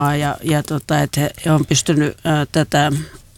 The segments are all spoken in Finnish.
että he on pystynyt tätä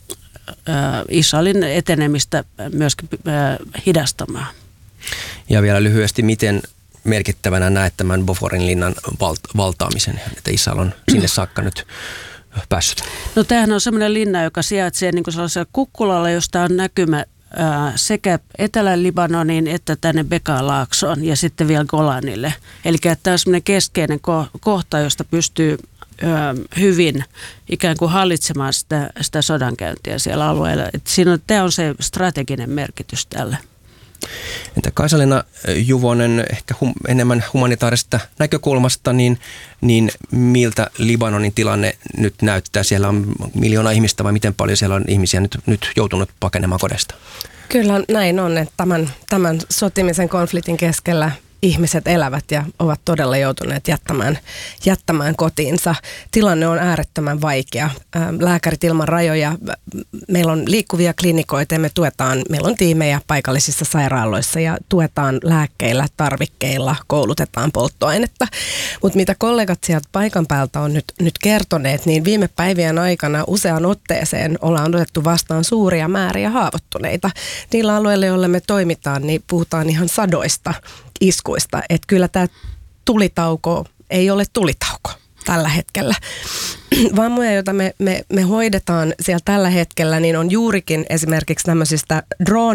Israelin etenemistä myöskin hidastamaan. Ja vielä lyhyesti, miten merkittävänä näet tämän Boforin linnan valtaamisen, että Israel on sinne saakka nyt päässyt? No tämähän on semmoinen linna, joka sijaitsee niin kuin sellaisella kukkulalla, josta on näkymä sekä Etelä-Libanoniin että tänne Bekaa-laaksoon ja sitten vielä Golanille. Eli tämä on semmoinen keskeinen kohta, josta pystyy hyvin ikään kuin hallitsemaan sitä sodankäyntiä siellä alueella. Tämä on se strateginen merkitys tälle. Entä Kaisa-Leena Juvonen, ehkä enemmän humanitaarisesta näkökulmasta, niin miltä Libanonin tilanne nyt näyttää? Siellä on 1 miljoona ihmistä vai miten paljon siellä on ihmisiä nyt joutunut pakenemaan kodesta? Kyllä näin on, että tämän sotimisen konfliktin keskellä ihmiset elävät ja ovat todella joutuneet jättämään kotiinsa. Tilanne on äärettömän vaikea. Lääkärit ilman rajoja, meillä on liikkuvia klinikoita ja meillä on tiimejä paikallisissa sairaaloissa ja tuetaan lääkkeillä, tarvikkeilla, koulutetaan polttoainetta. Mutta mitä kollegat sieltä paikan päältä on nyt kertoneet, niin viime päivien aikana useaan otteeseen ollaan otettu vastaan suuria määriä haavoittuneita. Niillä alueilla, joilla me toimitaan, niin puhutaan ihan sadoista iskuista, että kyllä tämä tulitauko ei ole tulitauko tällä hetkellä. Vammoja, joita me hoidetaan siellä tällä hetkellä, niin on juurikin esimerkiksi tämmöisistä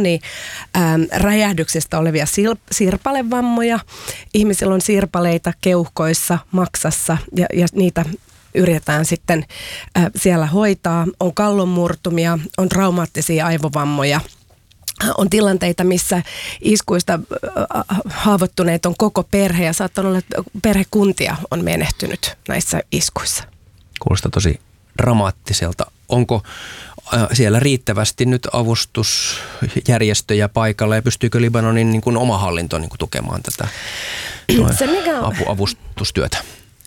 drooniräjähdyksistä olevia sirpalevammoja. Ihmisillä on sirpaleita keuhkoissa, maksassa ja niitä yritetään sitten siellä hoitaa. On kallonmurtumia, on traumaattisia aivovammoja. On tilanteita, missä iskuista haavoittuneet on koko perhe ja saattaa olla, että perhekuntia on menehtynyt näissä iskuissa. Kuulostaa tosi dramaattiselta. Onko siellä riittävästi nyt avustusjärjestöjä paikalla ja pystyykö Libanonin niin kuin oma hallinto niin kuin tukemaan tätä avustustyötä?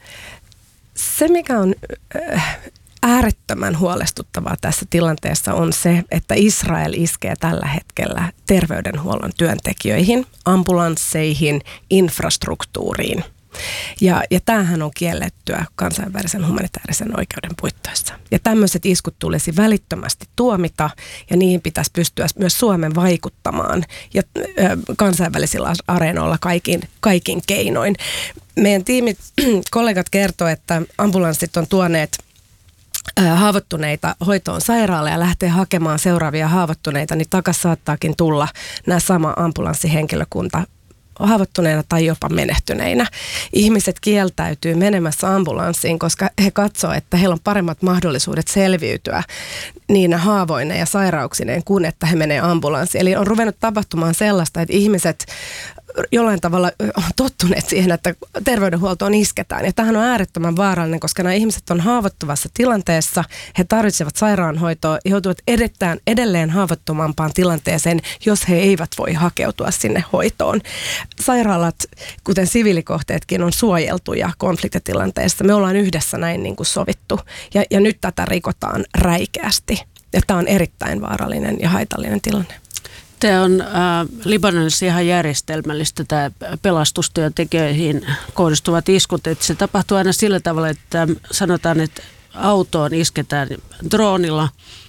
Se, mikä on äärettömän huolestuttavaa tässä tilanteessa on se, että Israel iskee tällä hetkellä terveydenhuollon työntekijöihin, ambulansseihin, infrastruktuuriin. Ja tämähän on kiellettyä kansainvälisen humanitaarisen oikeuden puitteissa. Ja tämmöiset iskut tulisi välittömästi tuomita ja niihin pitäisi pystyä myös Suomen vaikuttamaan ja kansainvälisillä areenoilla kaikin keinoin. Meidän tiimit, kollegat kertoo, että ambulanssit on tuoneet haavoittuneita hoitoon sairaalaan ja lähtee hakemaan seuraavia haavoittuneita, niin takas saattaakin tulla nämä sama ambulanssihenkilökunta haavoittuneina tai jopa menehtyneinä. Ihmiset kieltäytyy menemässä ambulanssiin, koska he katsoo, että heillä on paremmat mahdollisuudet selviytyä niinä haavoineen ja sairauksineen kuin että he menee ambulanssiin. Eli on ruvennut tapahtumaan sellaista, että ihmiset jollain tavalla on tottuneet siihen, että terveydenhuoltoon isketään. Ja tämähän on äärettömän vaarallinen, koska nämä ihmiset on haavoittuvassa tilanteessa, he tarvitsevat sairaanhoitoa ja joutuvat edelleen haavoittuvampaan tilanteeseen, jos he eivät voi hakeutua sinne hoitoon. Sairaalat, kuten siviilikohteetkin, on suojeltuja konfliktitilanteessa. Me ollaan yhdessä näin niin kuin sovittu ja nyt tätä rikotaan räikeästi. Ja tämä on erittäin vaarallinen ja haitallinen tilanne. Tämä on Libanonissa ihan järjestelmällistä, tämä pelastustyöntekijöihin kohdistuvat iskut. Että se tapahtuu aina sillä tavalla, että sanotaan, että autoon isketään droonilla,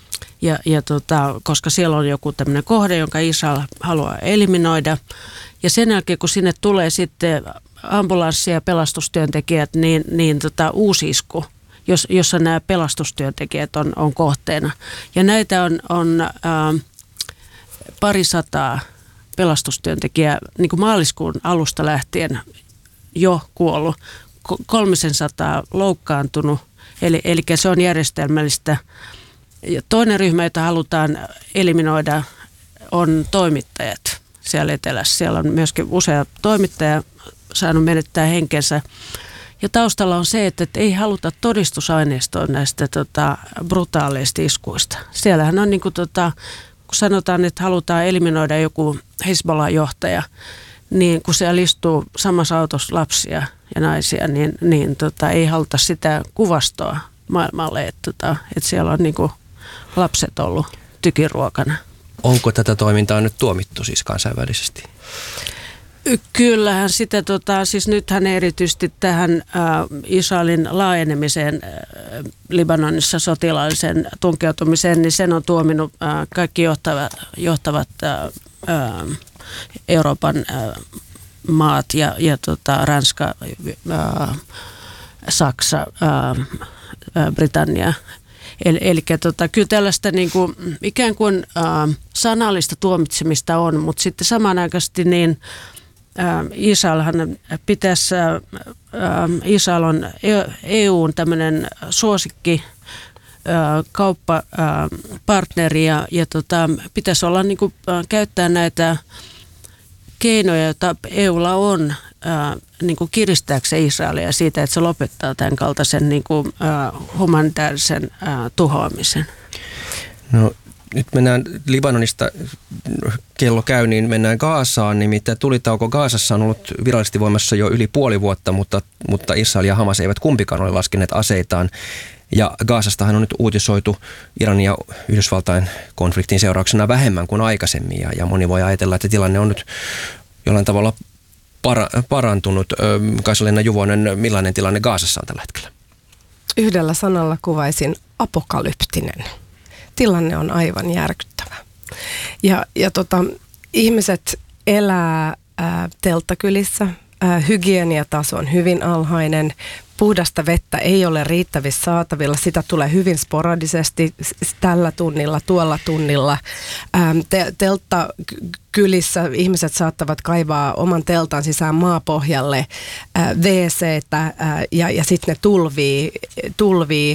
koska siellä on joku tämmöinen kohde, jonka Israel haluaa eliminoida. Ja sen jälkeen, kun sinne tulee sitten ambulanssi ja pelastustyöntekijät, niin uusi isku, jossa nämä pelastustyöntekijät on kohteena. Ja näitä on 200 pelastustyöntekijää niin kuin maaliskuun alusta lähtien jo kuollut, 300 loukkaantunut, eli se on järjestelmällistä. Ja toinen ryhmä, jota halutaan eliminoida, on toimittajat siellä etelässä. Siellä on myöskin usea toimittaja saanut menettää henkensä. Ja taustalla on se, että ei haluta todistusaineistoa näistä brutaaleista iskuista. Siellähän on kun sanotaan, että halutaan eliminoida joku Hezbollah-johtaja, niin kun siellä istuu samassa autossa lapsia ja naisia, niin ei haluta sitä kuvastoa maailmalle, että siellä on lapset ollut tykiruokana. Onko tätä toimintaa nyt tuomittu siis kansainvälisesti? Kyllähän sitä, siis nythän erityisesti tähän Israelin laajenemiseen Libanonissa sotilaalliseen tunkeutumiseen, niin sen on tuominut kaikki johtavat Euroopan maat ja Ranska, Saksa, Britannia. Eli kyllä tällaista niin kuin, ikään kuin sanallista tuomitsemista on, mutta sitten samanaikaisesti niin Israelhan pitäisi, Israel on EUn tämmöinen suosikki kauppapartneri ja pitäisi olla niin kuin, käyttää näitä keinoja, joita EUlla on niin kuin kiristääkseen Israelia siitä, että se lopettaa tämän kaltaisen niin kuin, humanitaarisen tuhoamisen. No nyt mennään Libanonista, kello käy, niin mennään Gazaan. Nimittäin tulitauko Gazassa on ollut virallisesti voimassa jo yli puoli vuotta, mutta Israel ja Hamas eivät kumpikaan ole laskeneet aseitaan. Ja Gazastahan on nyt uutisoitu Iranin ja Yhdysvaltain konfliktin seurauksena vähemmän kuin aikaisemmin. Ja moni voi ajatella, että tilanne on nyt jollain tavalla parantunut. Kaisa-Leena Juvonen, millainen tilanne Gazassa on tällä hetkellä? Yhdellä sanalla kuvaisin apokalyptinen. Tilanne on aivan järkyttävä. Ja ihmiset elää telttakylissä. Hygieniataso on hyvin alhainen. Puhdasta vettä ei ole riittävissä saatavilla. Sitä tulee hyvin sporadisesti tällä tunnilla, tuolla tunnilla. Telttakylissä ihmiset saattavat kaivaa oman teltan sisään maapohjalle WC:tä ja sitten ne tulvii.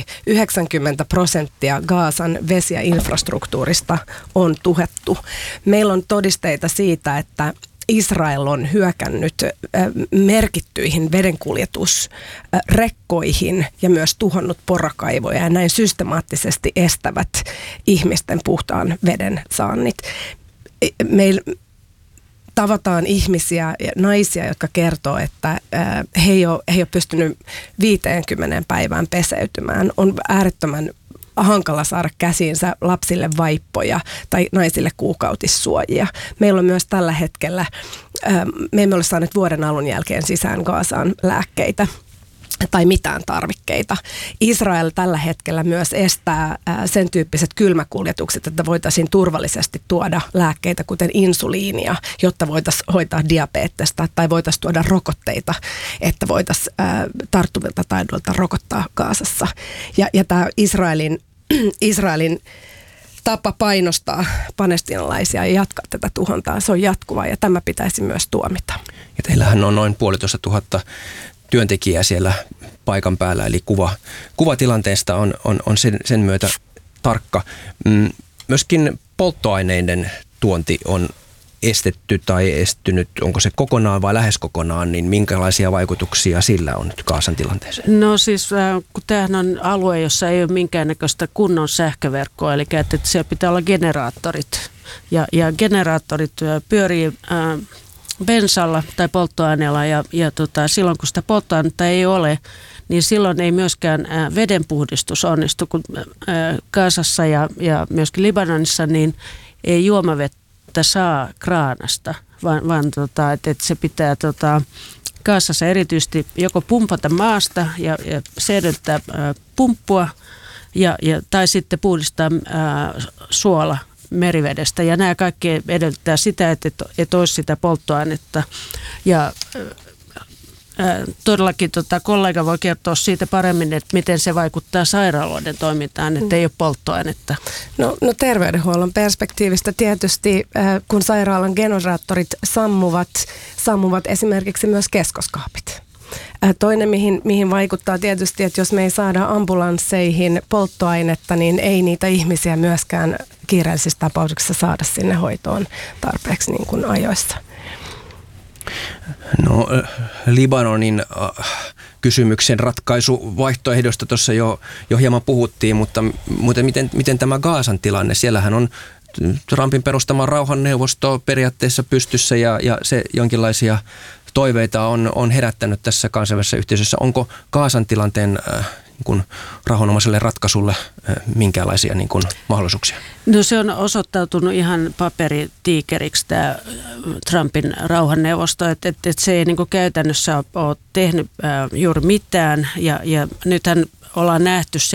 90% Gazan vesi- ja infrastruktuurista on tuhettu. Meillä on todisteita siitä, että Israel on hyökännyt merkittyihin vedenkuljetusrekkoihin ja myös tuhonnut porakaivoja ja näin systemaattisesti estävät ihmisten puhtaan veden saannit. Meillä tavataan ihmisiä ja naisia, jotka kertoo, että he ei ole pystynyt 50 päivään peseytymään. On äärettömän hankala saada käsiinsä lapsille vaippoja tai naisille kuukautissuojia. Meillä on myös tällä hetkellä, me emme ole saaneet vuoden alun jälkeen sisään Gazaan lääkkeitä tai mitään tarvikkeita. Israel tällä hetkellä myös estää sen tyyppiset kylmäkuljetukset, että voitaisiin turvallisesti tuoda lääkkeitä, kuten insuliinia, jotta voitaisiin hoitaa diabetesta tai voitaisiin tuoda rokotteita, että voitaisiin tarttuvilta taidoilta rokottaa Gazassa. Ja tämä Israelin tapa painostaa palestiinalaisia ja jatkaa tätä tuhontaa, se on jatkuvaa ja tämä pitäisi myös tuomita. Ja teillähän on noin 1,5 työntekijää siellä paikan päällä, eli kuva tilanteesta on sen myötä tarkka. Myöskin polttoaineiden tuonti on estetty tai estynyt, onko se kokonaan vai lähes kokonaan, niin minkälaisia vaikutuksia sillä on nyt Gazan tilanteeseen? No siis, kun tämähän on alue, jossa ei ole minkäännäköistä kunnon sähköverkkoa, eli että siellä pitää olla generaattorit. Ja generaattorit pyörii bensalla tai polttoaineella ja silloin kun sitä polttoainetta ei ole, niin silloin ei myöskään vedenpuhdistus onnistu, kun Gazassa ja myöskin Libanonissa niin ei juomavettä saa kraanasta, vaan että se pitää Gazassa erityisesti joko pumpata maasta ja se edellyttää pumppua tai sitten puhdistaa suola merivedestä. Ja nämä kaikki edellyttää sitä, että olisi sitä polttoainetta. Ja todellakin kollega voi kertoa siitä paremmin, että miten se vaikuttaa sairaaloiden toimintaan, että ei ole polttoainetta. No terveydenhuollon perspektiivistä tietysti, kun sairaalan generaattorit sammuvat esimerkiksi myös keskoskaapit. Toinen, mihin vaikuttaa tietysti, että jos me ei saada ambulansseihin polttoainetta, niin ei niitä ihmisiä myöskään kiireellisissä tapauksissa saada sinne hoitoon tarpeeksi niin kuin ajoissa. No Libanonin kysymyksen ratkaisuvaihtoehdosta tuossa jo hieman puhuttiin, mutta miten tämä Gazan tilanne? Siellähän on Trumpin perustama rauhanneuvosto periaatteessa pystyssä ja se jonkinlaisia toiveita on herättänyt tässä kansainvälisessä yhteisössä. Onko Gazan tilanteen niin rauhanomaiselle ratkaisulle minkäänlaisia niin kuin mahdollisuuksia? No se on osoittautunut ihan paperitiikeriksi tämä Trumpin rauhanneuvosto, että se ei niin kuin käytännössä ole tehnyt juuri mitään ja nythän ollaan nähty se,